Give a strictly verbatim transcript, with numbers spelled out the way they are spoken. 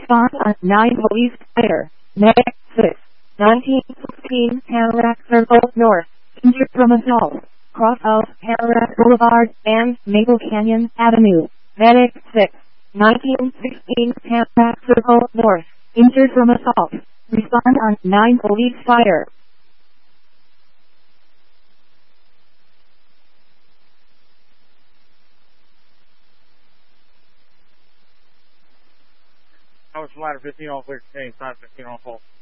Response on nine Police Fire. Medic six. nineteen sixteen Tamarack Circle North. Injured from assault. Cross of Tamarack Boulevard and Maple Canyon Avenue. Medic six. nineteen sixteen Tamarack Circle North. Injured from assault. Respond on nine Police Fire. That was ladder fifteen on clear contained, side fifteen on fault.